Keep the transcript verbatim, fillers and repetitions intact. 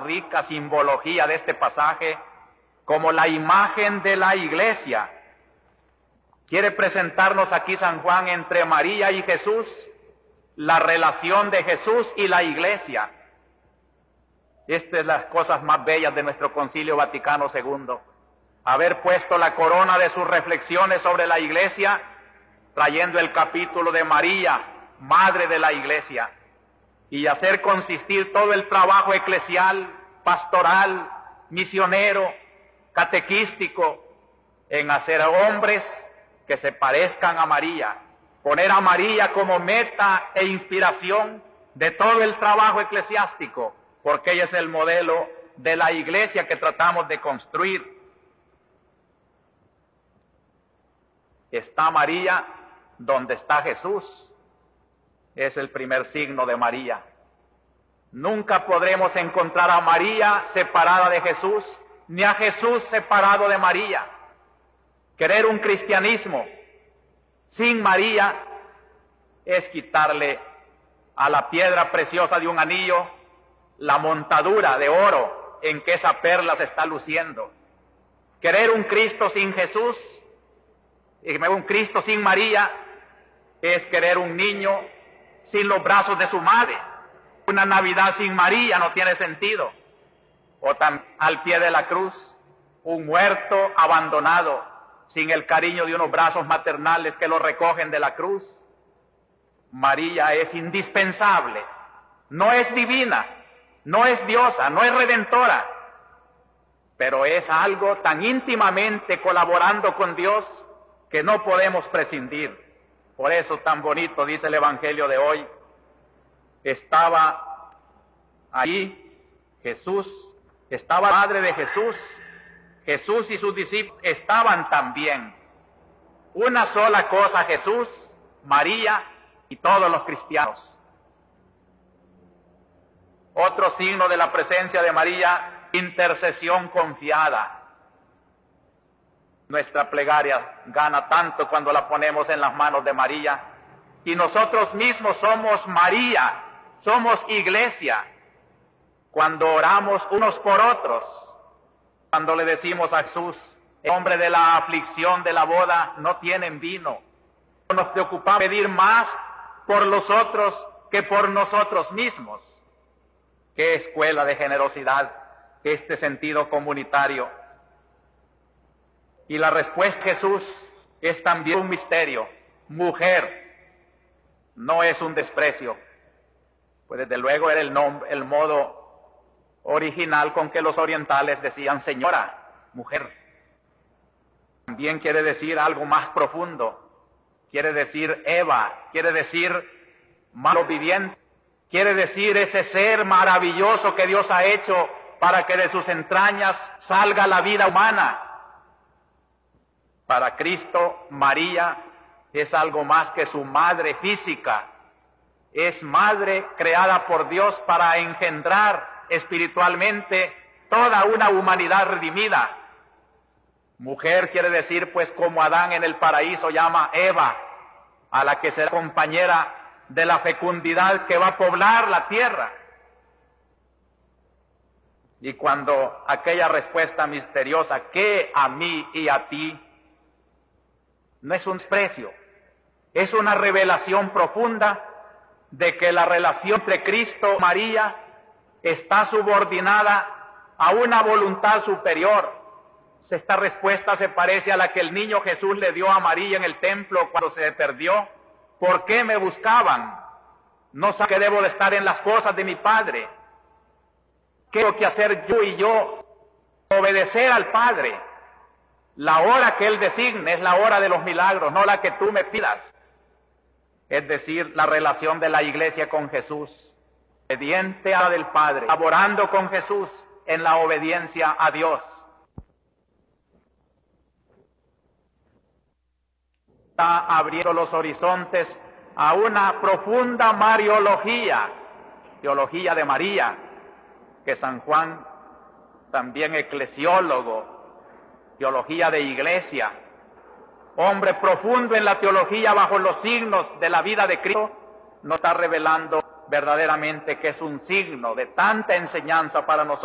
rica simbología de este pasaje como la imagen de la iglesia. Quiere presentarnos aquí San Juan entre María y Jesús, la relación de Jesús y la iglesia. Esta es las cosas más bellas de nuestro Concilio Vaticano segundo. Haber puesto la corona de sus reflexiones sobre la iglesia, trayendo el capítulo de María, madre de la iglesia, y hacer consistir todo el trabajo eclesial, pastoral, misionero, catequístico, en hacer hombres que se parezcan a María, poner a María como meta e inspiración de todo el trabajo eclesiástico, porque ella es el modelo de la iglesia que tratamos de construir. Está María donde está Jesús. Es el primer signo de María. Nunca podremos encontrar a María separada de Jesús, ni a Jesús separado de María. Querer un cristianismo sin María es quitarle a la piedra preciosa de un anillo la montadura de oro en que esa perla se está luciendo. Querer un Cristo sin Jesús, un Cristo sin María, es querer un niño sin los brazos de su madre. Una Navidad sin María no tiene sentido. O tan al pie de la cruz, un muerto abandonado, sin el cariño de unos brazos maternales que lo recogen de la cruz. María es indispensable. No es divina, no es diosa, no es redentora, pero es algo tan íntimamente colaborando con Dios que no podemos prescindir. Por eso tan bonito dice el Evangelio de hoy, estaba ahí Jesús, estaba la madre de Jesús, Jesús y sus discípulos estaban también. Una sola cosa, Jesús, María y todos los cristianos. Otro signo de la presencia de María, intercesión confiada. Nuestra plegaria gana tanto cuando la ponemos en las manos de María. Y nosotros mismos somos María, somos iglesia. Cuando oramos unos por otros, cuando le decimos a Jesús, el hombre de la aflicción de la boda no tienen vino. Nos preocupa pedir más por los otros que por nosotros mismos. Qué escuela de generosidad, este sentido comunitario. Y la respuesta de Jesús es también un misterio. Mujer, no es un desprecio. Pues desde luego era el, nombre, el modo original con que los orientales decían señora, mujer. También quiere decir algo más profundo. Quiere decir Eva, quiere decir malo viviente. Quiere decir ese ser maravilloso que Dios ha hecho para que de sus entrañas salga la vida humana. Para Cristo, María es algo más que su madre física. Es madre creada por Dios para engendrar espiritualmente toda una humanidad redimida. Mujer quiere decir, pues, como Adán en el paraíso llama Eva, a la que será compañera de la fecundidad que va a poblar la tierra. Y cuando aquella respuesta misteriosa, ¿qué a mí y a ti? No es un desprecio, es una revelación profunda de que la relación entre Cristo y María está subordinada a una voluntad superior. Esta respuesta se parece a la que el niño Jesús le dio a María en el templo cuando se perdió. ¿Por qué me buscaban? No sé que debo de estar en las cosas de mi Padre. ¿Qué tengo que hacer yo y yo? Obedecer al Padre. La hora que Él designe es la hora de los milagros, no la que tú me pidas. Es decir, la relación de la iglesia con Jesús, obediente a la del Padre, laborando con Jesús en la obediencia a Dios. Está abriendo los horizontes a una profunda mariología, teología de María, que San Juan, también eclesiólogo, teología de iglesia, hombre profundo en la teología bajo los signos de la vida de Cristo, nos está revelando verdaderamente que es un signo de tanta enseñanza para nosotros.